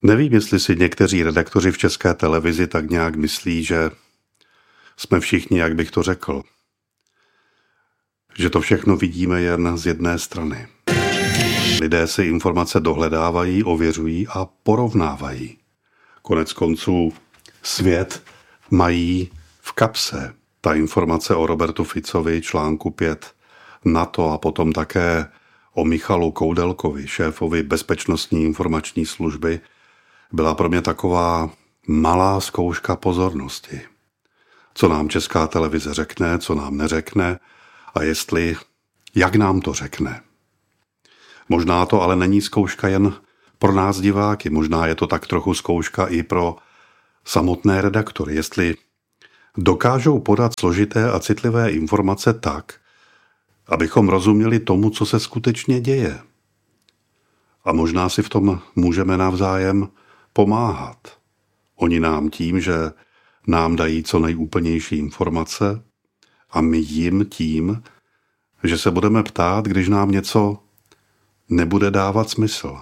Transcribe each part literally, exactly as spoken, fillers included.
Nevím, jestli si někteří redaktoři v České televizi tak nějak myslí, že jsme všichni, jak bych to řekl, že to všechno vidíme jen z jedné strany. Lidé si informace dohledávají, ověřují a porovnávají. Konec konců svět mají v kapse. Ta informace o Robertu Ficovi, článku pět NATO a potom také o Michalu Koudelkovi, šéfovi Bezpečnostní informační služby, byla pro mě taková malá zkouška pozornosti. Co nám Česká televize řekne, co nám neřekne a jestli, jak nám to řekne. Možná to ale není zkouška jen pro nás diváky, možná je to tak trochu zkouška i pro samotné redaktory, jestli dokážou podat složité a citlivé informace tak, abychom rozuměli tomu, co se skutečně děje. A možná si v tom můžeme navzájem pomáhat. Oni nám tím, že nám dají co nejúplnější informace a my jim tím, že se budeme ptát, když nám něco nebude dávat smysl.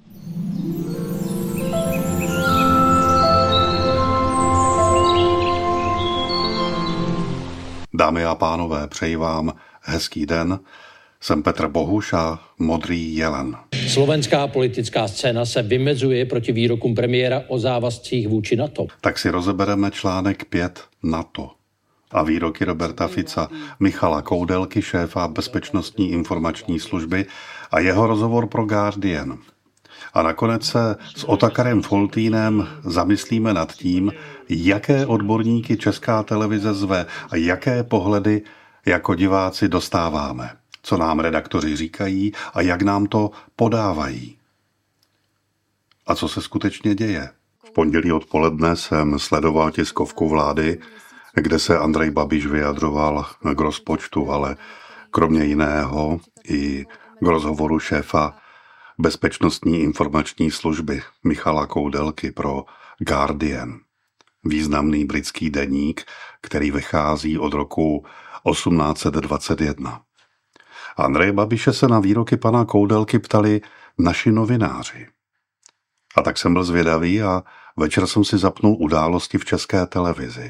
Dámy a pánové, přeji vám hezký den. Jsem Petr Bohuš a Modrý jelen. Slovenská politická scéna se vymezuje proti výrokům premiéra o závazcích vůči NATO. Tak si rozebereme článek pět NATO a výroky Roberta Fica, Michala Koudelky, šéfa Bezpečnostní informační služby a jeho rozhovor pro Guardian. A nakonec se s Otakarem Foltýnem zamyslíme nad tím, jaké odborníky Česká televize zve a jaké pohledy jako diváci dostáváme. Co nám redaktoři říkají a jak nám to podávají. A co se skutečně děje? V pondělí odpoledne jsem sledoval tiskovku vlády, kde se Andrej Babiš vyjadřoval k rozpočtu, ale kromě jiného i k rozhovoru šéfa Bezpečnostní informační služby Michala Koudelky pro Guardian. Významný britský deník, který vychází od roku osmnáct set dvacet jedna. Andreje Babiše se na výroky pana Koudelky ptali naši novináři. A tak jsem byl zvědavý a večer jsem si zapnul Události v České televizi.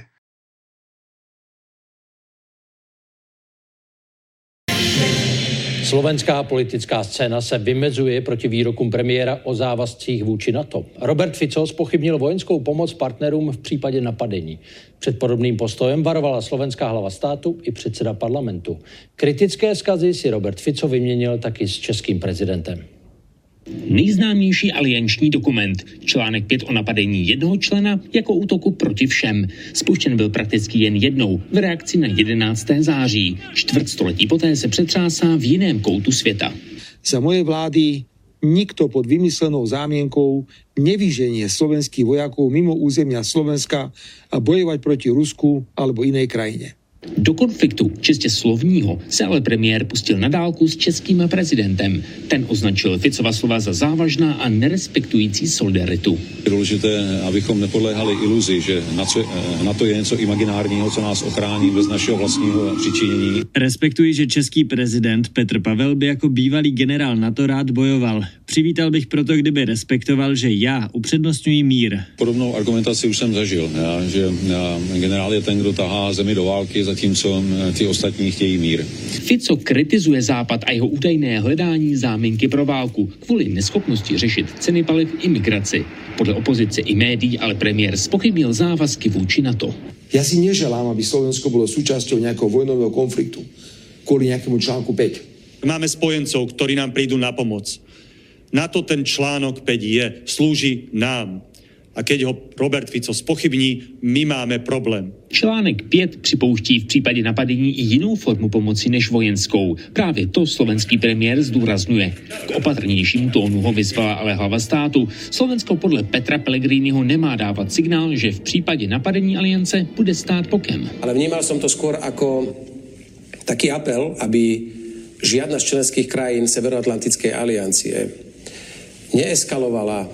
Slovenská politická scéna se vymezuje proti výrokům premiéra o závazcích vůči NATO. Robert Fico zpochybnil vojenskou pomoc partnerům v případě napadení. Před podobným postojem varovala slovenská hlava státu i předseda parlamentu. Kritické vzkazy si Robert Fico vyměnil taky s českým prezidentem. Nejznámější alianční dokument, článek pět o napadení jednoho člena jako útoku proti všem. Spuštěn byl prakticky jen jednou v reakci na jedenáctého září. Čtvrtstoletí poté se přetřásá v jiném koutu světa. Za moje vlády nikto pod vymyslenou zámienkou nevyženie slovenských vojakov mimo územia Slovenska a bojovať proti Rusku alebo inej krajine. Do konfliktu čistě slovního se ale premiér pustil na dálku s českým prezidentem. Ten označil Ficova slova za závažná a nerespektující solidaritu. Je důležité, abychom nepodléhali iluzi, že NATO je něco imaginárního, co nás ochrání bez našeho vlastního přičinění. Respektuji, že český prezident Petr Pavel by jako bývalý generál NATO rád bojoval. Přivítal bych proto, kdyby respektoval, že já upřednostňuji mír. Podobnou argumentaci už jsem zažil, já, že já, generál je ten, kdo tahá zemi do války, zatímco ty ostatní chtějí mír. Fico kritizuje Západ a jeho údajné hledání záminky pro válku kvůli neschopnosti řešit ceny paliv i migraci. Podle opozice i médií ale premiér zpochybnil závazky vůči NATO. Ja si neželám, aby Slovensko bolo súčasťou nejakého vojnového konfliktu kvôli nejakému článku päť. Máme spojencov, ktorí nám prídu na pomoc. Na to ten článok päť je, slúži nám. A keď ho Robert Fico spochybní, my máme problém. Článek pět připouští v případě napadení i jinou formu pomoci než vojenskou. Právě to slovenský premiér zdůrazňuje. K opatrnějšímu tónu ho vyzvala ale hlava státu. Slovensko podle Petra Pellegriniho nemá dávat signál, že v případě napadení aliance bude stát bokem. Ale vnímal som to skôr ako taký apel, aby žiadna z členských krajín Severoatlantickej aliancie neeskalovala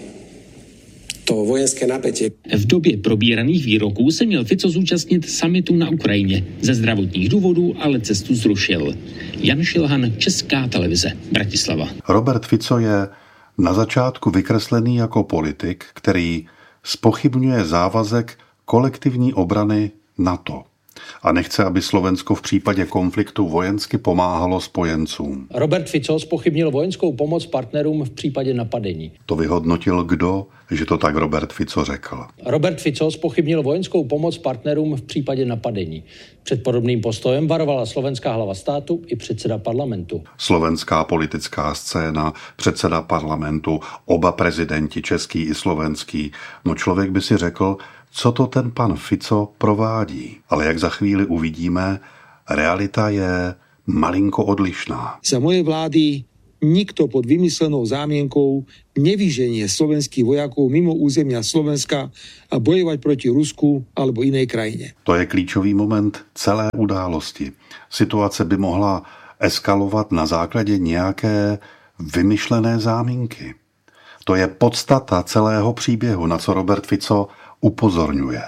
to vojenské napätie. V době probíraných výroků se měl Fico zúčastnit summitu na Ukrajině. Ze zdravotních důvodů ale cestu zrušil. Jan Šilhan, Česká televize, Bratislava. Robert Fico je Na začátku vykreslený jako politik, který zpochybňuje závazek kolektivní obrany NATO a nechce, aby Slovensko v případě konfliktu vojensky pomáhalo spojencům. Robert Fico zpochybnil vojenskou pomoc partnerům v případě napadení. To vyhodnotil kdo, že to tak Robert Fico řekl? Robert Fico zpochybnil vojenskou pomoc partnerům v případě napadení. Před podobným postojem varovala slovenská hlava státu i předseda parlamentu. Slovenská politická scéna, předseda parlamentu, oba prezidenti, český i slovenský. No člověk by si řekl, co to ten pan Fico provádí. Ale jak za chvíli uvidíme, realita je malinko odlišná. Za mojej vlády nikto pod vymyslenou zámienkou nevyženie slovenských vojakov mimo územia Slovenska a bojovať proti Rusku alebo inej krajine. To je klíčový moment celé události. Situace by mohla eskalovat na základě nějaké vymyšlené záminky. To je podstata celého příběhu, na co Robert Fico upozorňuje.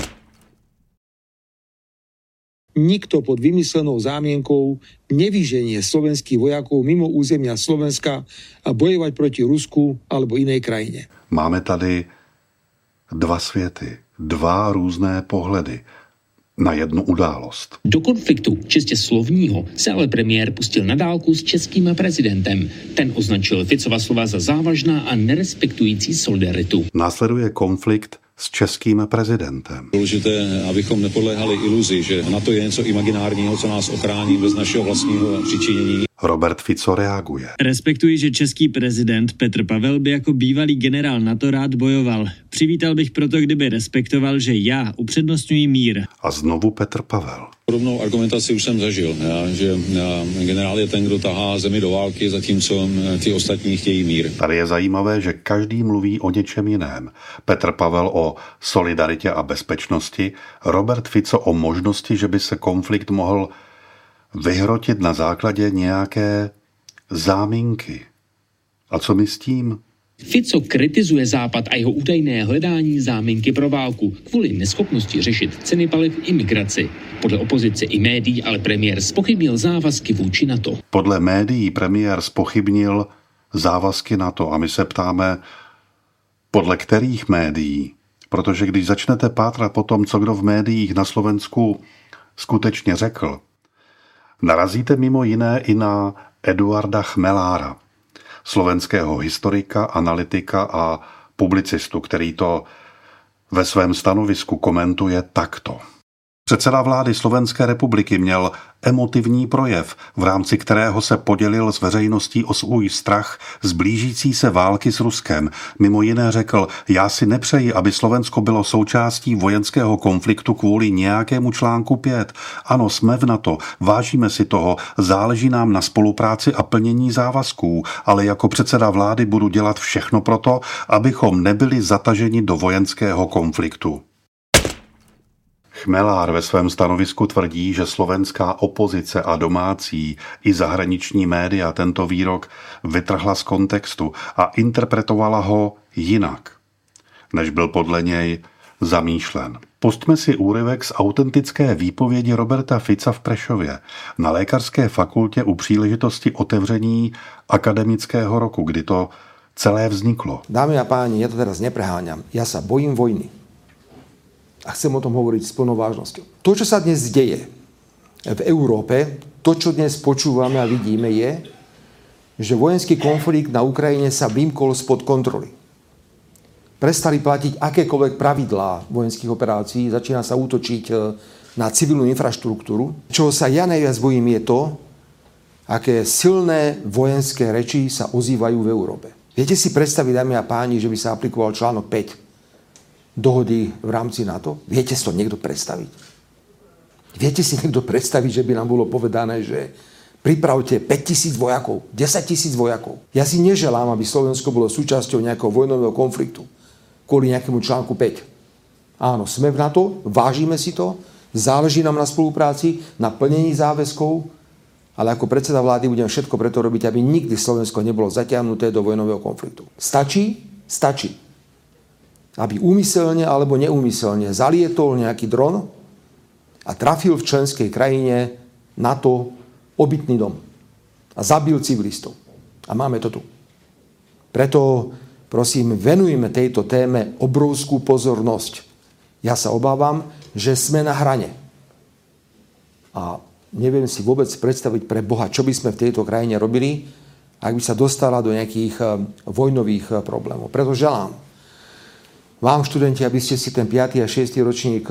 Nikto pod vymyslenou zámienkou nevyženie slovenských vojakov mimo územia Slovenska a bojovať proti Rusku alebo inej krajine. Máme tady dva světy, dva různé pohledy na jednu událost. Do konfliktu čistě slovního se ale premiér pustil na dálku s českým prezidentem. Ten označil Ficova slova za závažná a nerespektující solidaritu. Následuje konflikt s českým prezidentem. Důležité, abychom nepodléhali iluzi, že NATO je něco imaginárního, co nás ochrání bez našeho vlastního přičinění. Robert Fico reaguje. Respektuji, že český prezident Petr Pavel by jako bývalý generál NATO rád bojoval. Přivítal bych proto, kdyby respektoval, že já upřednostňuji mír. A znovu Petr Pavel. Podobnou argumentaci už jsem zažil, já, že já, generál je ten, kdo tahá zemi do války, zatímco ty ostatní chtějí mír. Tady je zajímavé, že každý mluví o něčem jiném. Petr Pavel o solidaritě a bezpečnosti, Robert Fico o možnosti, že by se konflikt mohl vyhrotit na základě nějaké záminky. A co my s tím? Fico kritizuje Západ a jeho údajné hledání záminky pro válku kvůli neschopnosti řešit ceny paliv i migraci. Podle opozice i médií ale premiér zpochybnil závazky vůči NATO. Podle médií premiér zpochybnil závazky NATO a my se ptáme, podle kterých médií? Protože když začnete pátrat po tom, co kdo v médiích na Slovensku skutečně řekl, narazíte mimo jiné i na Eduarda Chmelára, slovenského historika, analytika a publicistu, který to ve svém stanovisku komentuje takto. Předseda vlády Slovenské republiky měl emotivní projev, v rámci kterého se podělil s veřejností o svůj strach z blížící se války s Ruskem. Mimo jiné řekl, já si nepřeji, aby Slovensko bylo součástí vojenského konfliktu kvůli nějakému článku pět. Ano, jsme v NATO, vážíme si toho, záleží nám na spolupráci a plnění závazků, ale jako předseda vlády budu dělat všechno proto, abychom nebyli zataženi do vojenského konfliktu. Chmelár ve svém stanovisku tvrdí, že slovenská opozice a domácí i zahraniční média tento výrok vytrhla z kontextu a interpretovala ho jinak, než byl podle něj zamýšlen. Pustme si úryvek z autentické výpovědi Roberta Fica v Prešově na lékařské fakultě u příležitosti otevření akademického roku, kdy to celé vzniklo. Dámy a páni, ja to teraz nepreháňam. Ja sa bojím vojny. A chcem o tom hovoriť s plnou vážnosťou. To, čo sa dnes deje v Európe, to, čo dnes počúvame a vidíme, je, že vojenský konflikt na Ukrajine sa vymkol spod kontroly. Prestali platiť akékoľvek pravidlá vojenských operácií, začína sa útočiť na civilnú infraštruktúru. Čo sa ja najviac bojím je to, aké silné vojenské reči sa ozývajú v Európe. Viete si predstaviť, dámy a páni, že by sa aplikoval článok päť dohody v rámci NATO? Viete si to niekto predstaviť? Viete si niekto predstaviť, že by nám bolo povedané, že pripravte päťtisíc vojakov, desaťtisíc vojakov. Ja si neželám, aby Slovensko bolo súčasťou nejakého vojnového konfliktu kvôli nejakému článku päť. Áno, sme v NATO, vážime si to, záleží nám na spolupráci, na plnení záväzkov, ale ako predseda vlády budem všetko preto robiť, aby nikdy Slovensko nebolo zatiahnuté do vojnového konfliktu. Stačí? Stačí. Aby úmyselne alebo neúmyselne zalietol nejaký dron a trafil v členskej krajine NATO obytný dom a zabil civilistov. A máme to tu. Preto, prosím, venujme tejto téme obrovskú pozornosť. Ja sa obávam, že sme na hrane. A neviem si vôbec predstaviť pre Boha, čo by sme v tejto krajine robili, ak by sa dostala do nejakých vojnových problémov. Preto želám vám, študenti, aby ste si ten piaty a šiesty ročník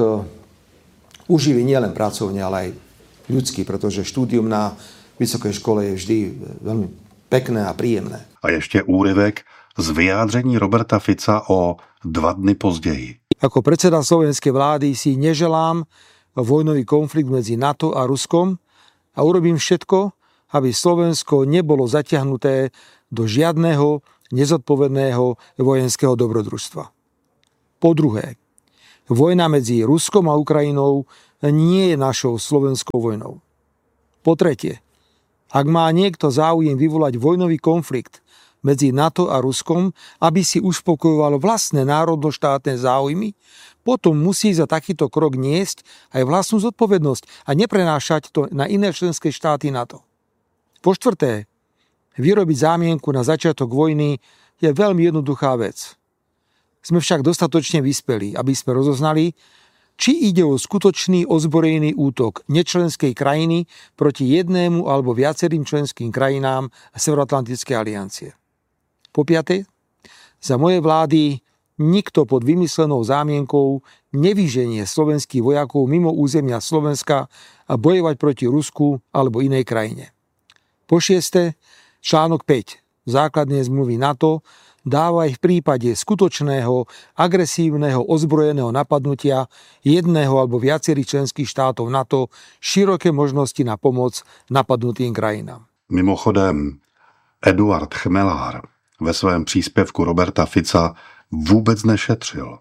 užili nielen pracovne, ale aj ľudský, pretože štúdium na vysokej škole je vždy veľmi pekné a príjemné. A ještě úryvek z vyjádření Roberta Fica o dva dny později. Ako predseda slovenskej vlády si neželám vojnový konflikt medzi NATO a Ruskom a urobím všetko, aby Slovensko nebolo zatiahnuté do žiadneho nezodpovedného vojenského dobrodružstva. Po druhé, vojna medzi Ruskom a Ukrajinou nie je našou slovenskou vojnou. Po tretie, ak má niekto záujem vyvolať vojnový konflikt medzi NATO a Ruskom, aby si uspokojoval vlastné národnoštátne záujmy, potom musí za takýto krok niesť aj vlastnú zodpovednosť a neprenášať to na iné členské štáty NATO. Po štvrté, vyrobiť zámienku na začiatok vojny je veľmi jednoduchá vec. Sme však dostatočne vyspelí, aby sme rozoznali, či ide o skutočný ozbrojený útok nečlenskej krajiny proti jednému alebo viacerým členským krajinám Severoatlantickej aliancie. Po piate, za mojej vlády nikto pod vymyslenou zámienkou nevyženie slovenských vojakov mimo územia Slovenska a bojovať proti Rusku alebo inej krajine. Po šieste, článok päť základnej zmluvy NATO dáva aj v prípade skutočného agresívneho ozbrojeného napadnutia jedného alebo viacerých členských štátov NATO široké možnosti na pomoc napadnutým krajinám. Mimochodem, Eduard Chmelár ve svém příspěvku Roberta Fica vůbec nešetřil.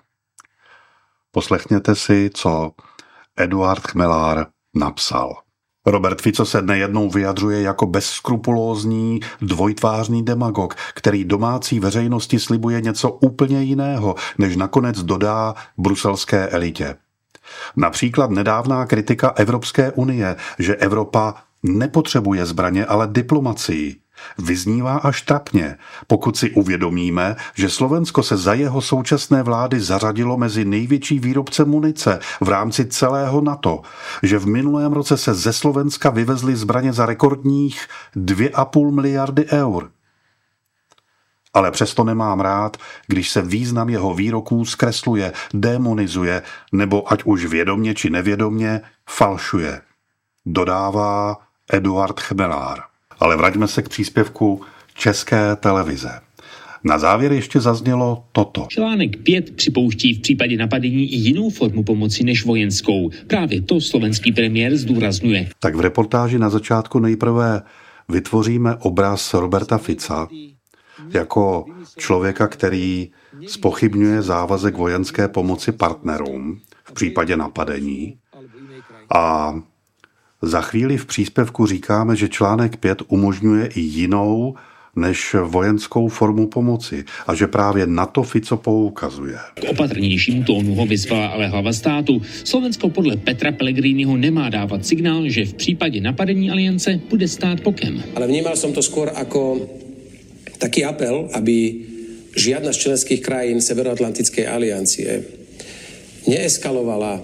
Poslechněte si, co Eduard Chmelár napsal. Robert Fico se nejednou vyjadřuje jako bezskrupulózní, dvojtvářný demagog, který domácí veřejnosti slibuje něco úplně jiného, než nakonec dodá bruselské elitě. Například nedávná kritika Evropské unie, že Evropa nepotřebuje zbraně, ale diplomacii, vyznívá až trapně, pokud si uvědomíme, že Slovensko se za jeho současné vlády zařadilo mezi největší výrobce munice v rámci celého NATO, že v minulém roce se ze Slovenska vyvezly zbraně za rekordních dvě a půl miliardy eur. Ale přesto nemám rád, když se význam jeho výroků zkresluje, démonizuje nebo ať už vědomně či nevědomně falšuje. Dodává Eduard Chmelár. Ale vraťme se k příspěvku České televize. Na závěr ještě zaznělo toto. Článek pět připouští v případě napadení i jinou formu pomoci než vojenskou. Právě to slovenský premiér zdůrazňuje. Tak v reportáži na začátku nejprve vytvoříme obraz Roberta Fica jako člověka, který zpochybňuje závazek vojenské pomoci partnerům v případě napadení. A za chvíli v příspěvku říkáme, že článek pět umožňuje i jinou než vojenskou formu pomoci a že právě na to Fico poukazuje. K opatrnějšímu tónu ho vyzvala ale hlava státu. Slovensko podle Petra Pellegriniho nemá dávat signál, že v případě napadení aliance bude stát bokem. Ale vnímal som to skôr ako taký apel, aby žiadna z členských krajín Severoatlantickej aliancie neeskalovala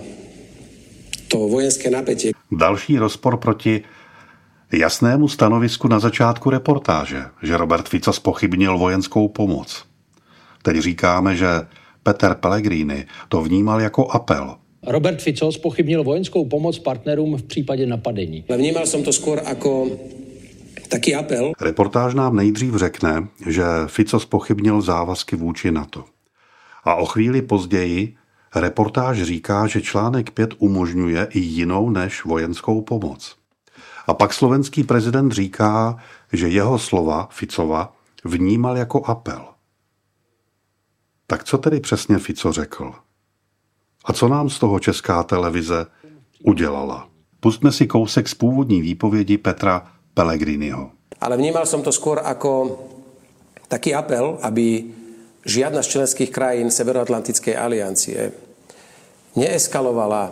to vojenské napätie. Další rozpor proti jasnému stanovisku na začátku reportáže, že Robert Fico zpochybnil vojenskou pomoc. Teď říkáme, že Peter Pellegrini to vnímal jako apel. Robert Fico zpochybnil vojenskou pomoc partnerům v případě napadení. Ale vnímal som to skôr ako taký apel. Reportáž nám nejdřív řekne, že Fico zpochybnil závazky vůči NATO. A o chvíli později reportáž říká, že článek pět umožňuje i jinou než vojenskou pomoc. A pak slovenský prezident říká, že jeho slova Ficova vnímal jako apel. Tak co tedy přesně Fico řekl? A co nám z toho Česká televize udělala? Pustme si kousek z původní výpovědi Petra Pellegriniho. Ale vnímal som to skôr ako taký apel, aby žiadna z členských krajín Severoatlantickej aliancie neeskalovala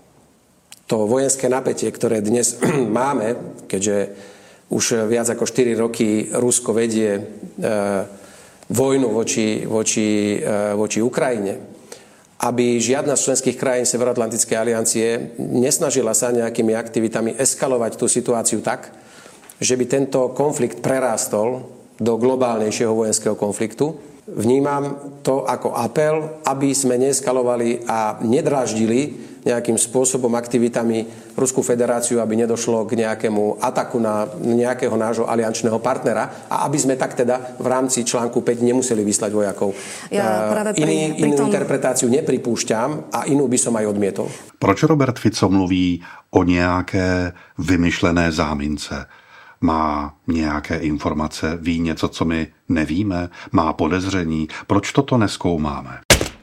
to vojenské napätie, ktoré dnes máme, keďže už viac ako štyri roky Rusko vedie vojnu voči, voči, voči Ukrajine, aby žiadna z členských krajín Severoatlantickej aliancie nesnažila sa nejakými aktivitami eskalovať tú situáciu tak, že by tento konflikt prerástol do globálnejšieho vojenského konfliktu. Vnímam to ako apel, aby sme neeskalovali a nedráždili nejakým spôsobom aktivitami Ruskú federáciu, aby nedošlo k nejakému ataku na nejakého nášho aliančného partnera a aby sme tak teda v rámci článku päť nemuseli vyslať vojakov. Ja práve pri, Iný, pri inú tom... interpretáciu nepripúšťam a inú by som aj odmietol. Proč Robert Fico mluví o nějaké vymyšlené zámince? Má nějaké informace, ví něco, co my nevíme, má podezření. Proč toto nezkoumáme?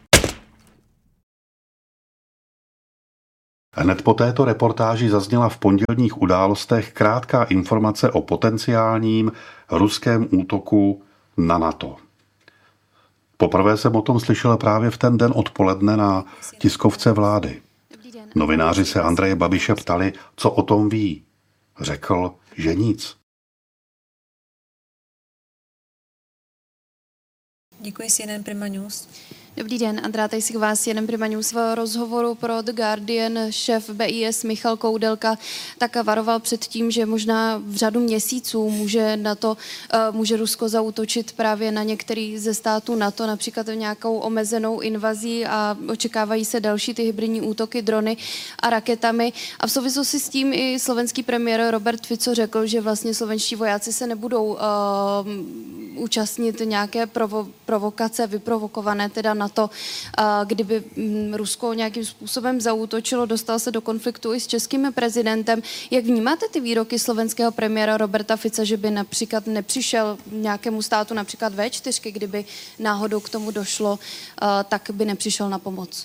Hned po této reportáži zazněla v pondělních Událostech krátká informace o potenciálním ruském útoku na NATO. Poprvé jsem o tom slyšel právě v ten den odpoledne na tiskovce vlády. Novináři se Andreje Babiše ptali, co o tom ví. Řekl, že nic. Děkuji, C N N Prima News. Dobrý den, Andrea Tajsik vás, jeden Prima News. V rozhovoru pro The Guardian šéf B I S Michal Koudelka tak varoval před tím, že možná v řadu měsíců může, NATO, může Rusko zaútočit právě na některý ze států NATO, například nějakou omezenou invazí a očekávají se další ty hybridní útoky drony a raketami. A v souvislosti s tím i slovenský premiér Robert Fico řekl, že vlastně slovenští vojáci se nebudou uh, účastnit nějaké provo- provokace vyprovokované teda na to, kdyby Rusko nějakým způsobem zaútočilo, dostal se do konfliktu i s českým prezidentem. Jak vnímáte ty výroky slovenského premiéra Roberta Fica, že by například nepřišel nějakému státu, například vé čtyři, kdyby náhodou k tomu došlo, tak by nepřišel na pomoc?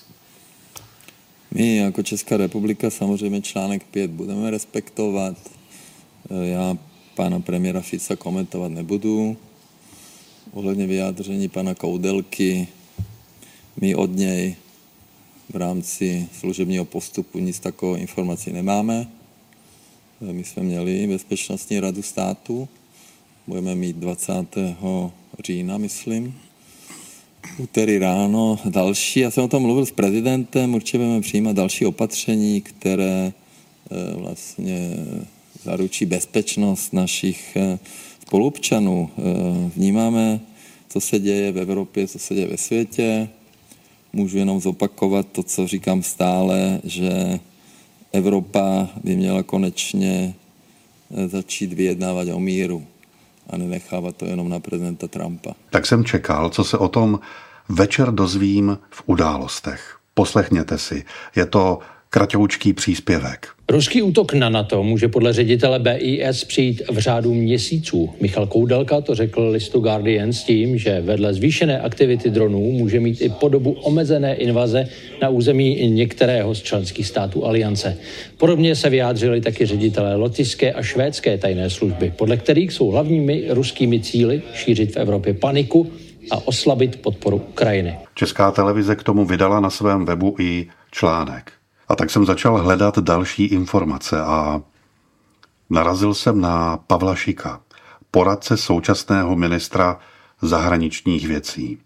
My jako Česká republika samozřejmě článek pět budeme respektovat. Já pána premiéra Fica komentovat nebudu. Ohledně vyjádření pana Koudelky, my od něj v rámci služebního postupu nic takovou informací nemáme. My jsme měli Bezpečnostní radu státu, budeme mít dvacátého října, myslím. Úterý ráno další, já jsem o tom mluvil s prezidentem, určitě budeme přijímat další opatření, které vlastně zaručí bezpečnost našich spoluobčanů. Vnímáme, co se děje v Evropě, co se děje ve světě. Můžu jenom zopakovat to, co říkám stále, že Evropa by měla konečně začít vyjednávat o míru a nenechávat to jenom na prezidenta Trumpa. Tak jsem čekal, co se o tom večer dozvím v Událostech. Poslechněte si, je to kratoučký příspěvek. Ruský útok na NATO může podle ředitele B I S přijít v řádu měsíců. Michal Koudelka to řekl listu Guardian s tím, že vedle zvýšené aktivity dronů může mít i podobu omezené invaze na území některého z členských států aliance. Podobně se vyjádřili taky ředitelé lotyšské a švédské tajné služby, podle kterých jsou hlavními ruskými cíli šířit v Evropě paniku a oslabit podporu Ukrajiny. Česká televize k tomu vydala na svém webu i článek. A tak jsem začal hledat další informace a narazil jsem na Pavla Šika, poradce současného ministra zahraničních věcí.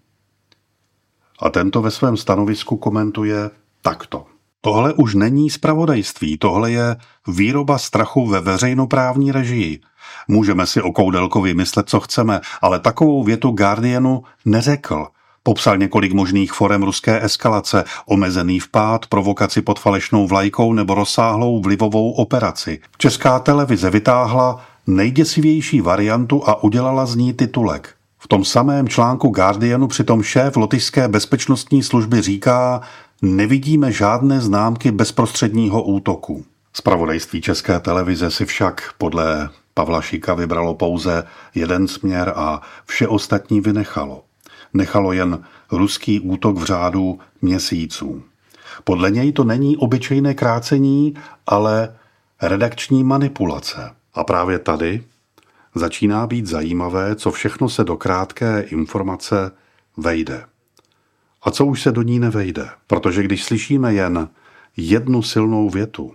A tento ve svém stanovisku komentuje takto. Tohle už není zpravodajství, tohle je výroba strachu ve veřejnoprávní režii. Můžeme si o Koudelkovi myslet, co chceme, ale takovou větu Guardianu neřekl. Popsal několik možných forem ruské eskalace, omezený vpád, provokaci pod falešnou vlajkou nebo rozsáhlou vlivovou operaci. Česká televize vytáhla nejděsivější variantu a udělala z ní titulek. V tom samém článku Guardianu přitom šéf lotyšské bezpečnostní služby říká, nevidíme žádné známky bezprostředního útoku. Zpravodajství České televize si však podle Pavla Šika vybralo pouze jeden směr a vše ostatní vynechalo. Nechalo jen ruský útok v řádu měsíců. Podle něj to není obyčejné krácení, ale redakční manipulace. A právě tady začíná být zajímavé, co všechno se do krátké informace vejde. A co už se do ní nevejde. Protože když slyšíme jen jednu silnou větu,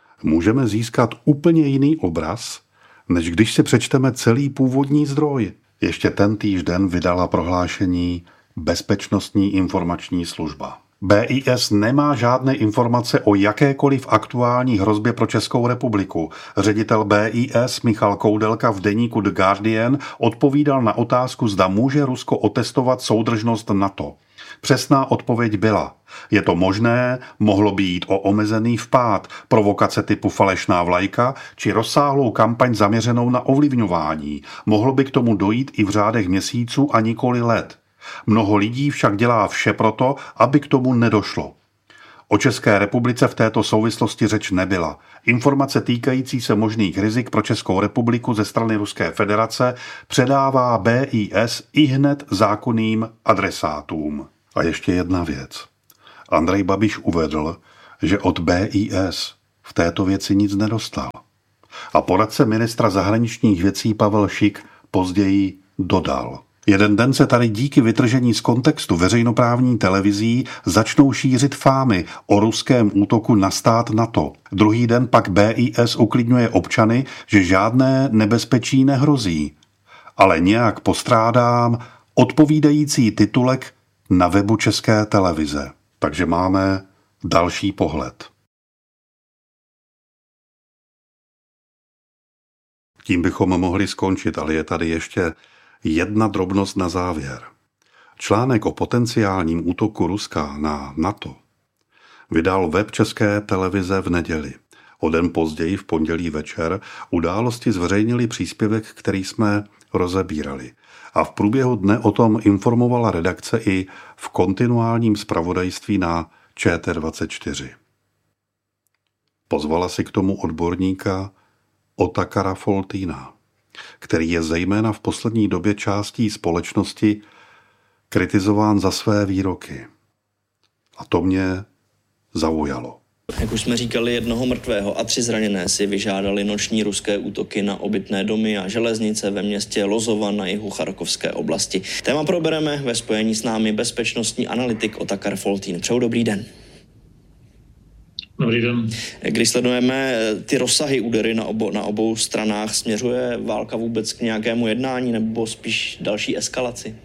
můžeme získat úplně jiný obraz, než když si přečteme celý původní zdroj. Ještě tentýž den vydala prohlášení Bezpečnostní informační služba. B I S nemá žádné informace o jakékoliv aktuální hrozbě pro Českou republiku. Ředitel B I S Michal Koudelka v deníku The Guardian odpovídal na otázku, zda může Rusko otestovat soudržnost NATO. Přesná odpověď byla: je to možné, mohlo by jít o omezený vpád, provokace typu falešná vlajka či rozsáhlou kampaň zaměřenou na ovlivňování. Mohlo by k tomu dojít i v řádech měsíců a nikoli let. Mnoho lidí však dělá vše proto, aby k tomu nedošlo. O České republice v této souvislosti řeč nebyla. Informace týkající se možných rizik pro Českou republiku ze strany Ruské federace předává B I S ihned zákonným adresátům. A ještě jedna věc. Andrej Babiš uvedl, že od B I S v této věci nic nedostal. A poradce ministra zahraničních věcí Pavel Šik později dodal: jeden den se tady díky vytržení z kontextu veřejnoprávní televizí začnou šířit fámy o ruském útoku na stát NATO. Druhý den pak B I S uklidňuje občany, že žádné nebezpečí nehrozí. Ale nějak postrádám odpovídající titulek na webu České televize. Takže máme další pohled. Tím bychom mohli skončit, ale je tady ještě jedna drobnost na závěr. Článek o potenciálním útoku Ruska na NATO vydal web České televize v neděli. O den později, v pondělí večer, Události zveřejnili příspěvek, který jsme rozebírali. A v průběhu dne o tom informovala redakce i v kontinuálním zpravodajství na Č T dvacet čtyři. Pozvala si k tomu odborníka Otakara Foltýna, který je zejména v poslední době částí společnosti kritizován za své výroky. A to mě zaujalo. Jak už jsme říkali, jednoho mrtvého a tři zraněné si vyžádali noční ruské útoky na obytné domy a železnice ve městě Lozova na jihu Charkovské oblasti. Téma probereme ve spojení s námi bezpečnostní analytik Otakar Foltýn. Přeju dobrý den. Dobrý den. Když sledujeme ty rozsahy údery na, obo, na obou stranách, směřuje válka vůbec k nějakému jednání nebo spíš další eskalaci?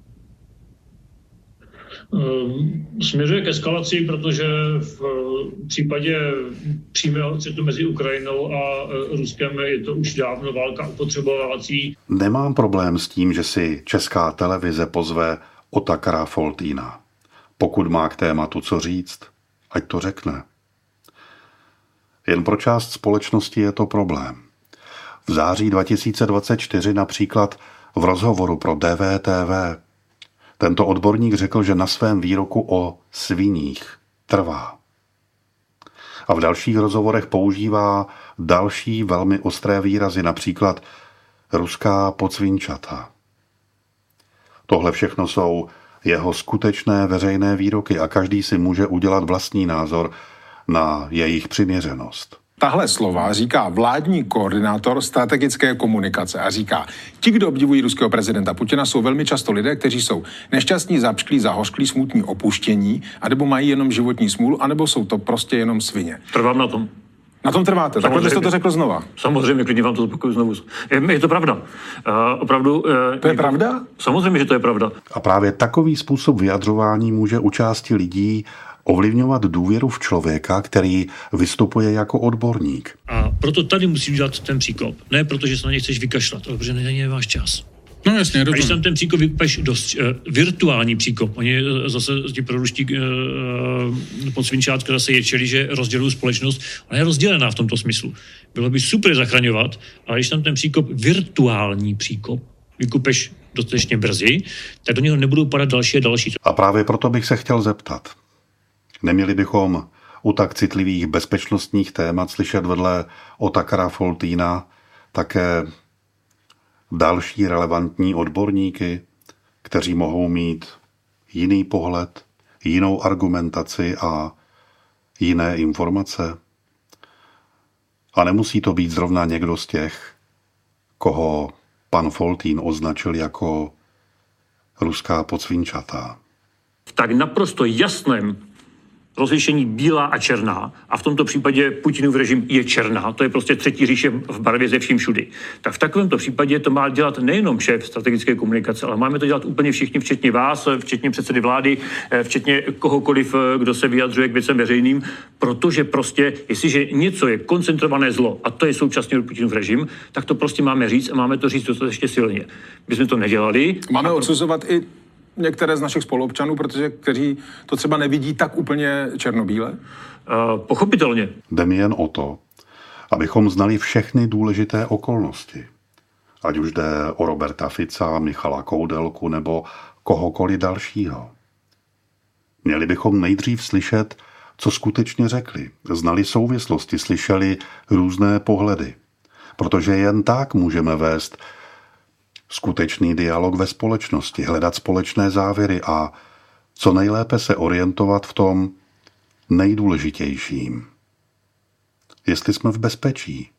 Směřuje k eskalaci, protože v případě přímého střetu mezi Ukrajinou a Ruskem je to už dávno válka upotřebovávací. Nemám problém s tím, že si Česká televize pozve Otakara Foltýna. Pokud má k tématu co říct, ať to řekne. Jen pro část společnosti je to problém. V září dva tisíce dvacet čtyři například v rozhovoru pro D V T V tento odborník řekl, že na svém výroku o sviních trvá. A v dalších rozhovorech používá další velmi ostré výrazy, například ruská podsvinčata. Tohle všechno jsou jeho skutečné veřejné výroky a každý si může udělat vlastní názor na jejich přiměřenost. Tahle slova říká vládní koordinátor strategické komunikace a říká, ti, kdo obdivují ruského prezidenta Putina, jsou velmi často lidé, kteří jsou nešťastní, zapšklí, zahořklí, smutní, opuštění, anebo mají jenom životní smůlu, anebo jsou to prostě jenom svině. Trvám na tom. Na tom trváte, takhle byste to řekl znova. Samozřejmě, klidně vám to zopakuju znovu. Je, je to pravda. Uh, opravdu... Uh, to je někdo... pravda? Samozřejmě, že to je pravda. A právě takový způsob vyjadřování může u části lidí ovlivňovat důvěru v člověka, který vystupuje jako odborník. A proto tady musíš udělat ten příkop. Ne protože se na něj chceš vykašlat, ale protože není váš čas. No jasně, a když tam ten příkop vykupeš dost uh, virtuální příkop, oni zase ti proruští uh, podsvinčátka zase ječeli, že rozdělují společnost, ona je rozdělená v tomto smyslu. Bylo by super zachraňovat, ale když tam ten příkop, virtuální příkop, vykupeš dostatečně brzy, tak do něho nebudou padat další a další. A právě proto bych se chtěl zeptat. Neměli bychom u tak citlivých bezpečnostních témat slyšet vedle Otakara Foltýna také další relevantní odborníky, kteří mohou mít jiný pohled, jinou argumentaci a jiné informace? A nemusí to být zrovna někdo z těch, koho pan Foltýn označil jako ruská podsvinčata. V tak naprosto jasném rozlišení bílá a černá, a v tomto případě Putinův režim je černá, to je prostě třetí říše v barvě ze vším všudy, tak v takovémto případě to má dělat nejenom šéf strategické komunikace, ale máme to dělat úplně všichni, včetně vás, včetně předsedy vlády, včetně kohokoliv, kdo se vyjadřuje k věcem veřejným, protože prostě, jestliže něco je koncentrované zlo, a to je současně Putinův režim, tak to prostě máme říct a máme to říct dostatečně silně. My jsme to nedělali. Máme odsuzovat i některé z našich spoluobčanů, protože kteří to třeba nevidí tak úplně černobíle? Uh, pochopitelně. Jde mi jen o to, abychom znali všechny důležité okolnosti. Ať už jde o Roberta Fica, Michala Koudelku nebo kohokoliv dalšího. Měli bychom nejdřív slyšet, co skutečně řekli. Znali souvislosti, slyšeli různé pohledy. Protože jen tak můžeme vést skutečný dialog ve společnosti, hledat společné závěry a co nejlépe se orientovat v tom nejdůležitějším. Jestli jsme v bezpečí,